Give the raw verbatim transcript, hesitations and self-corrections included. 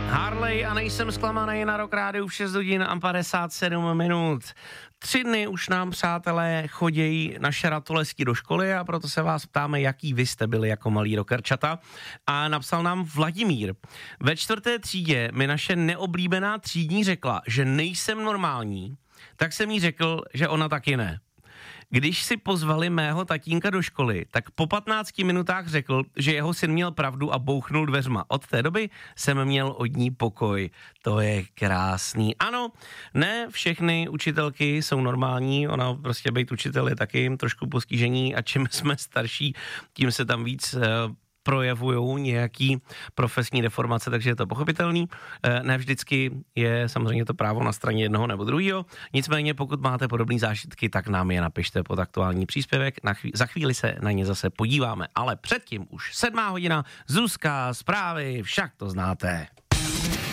Harley a nejsem zklamaný na Rock Rádiu v šest hodin a padesát sedm minut. Tři dny už nám, přátelé, chodějí naše ratolesti do školy a proto se vás ptáme, jaký vy jste byli jako malý rockerčata. A napsal nám Vladimír. Ve čtvrté třídě mi naše neoblíbená třídní řekla, že nejsem normální, tak jsem jí řekl, že ona taky ne. Když si pozvali mého tatínka do školy, tak po patnácti minutách řekl, že jeho syn měl pravdu a bouchnul dveřma. Od té doby jsem měl od ní pokoj. To je krásný. Ano, ne všechny učitelky jsou normální, ona prostě být učitel je taky trošku postižení a čím jsme starší, tím se tam víc uh, projevují nějaký profesní deformace, takže je to pochopitelný. Ne vždycky je samozřejmě to právo na straně jednoho nebo druhého. Nicméně, pokud máte podobné zážitky, tak nám je napište pod aktuální příspěvek. Na chví- za chvíli se na ně zase podíváme. Ale předtím už sedmá hodina, Zuzka, zprávy, však to znáte.